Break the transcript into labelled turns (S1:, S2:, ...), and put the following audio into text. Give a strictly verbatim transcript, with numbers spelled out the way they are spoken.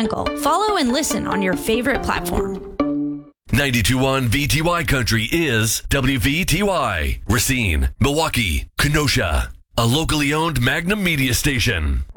S1: Henkel. Follow and listen on your favorite platform.
S2: ninety-two point one V T Y Country is W V T Y, Racine, Milwaukee, Kenosha, a locally owned Magnum media station.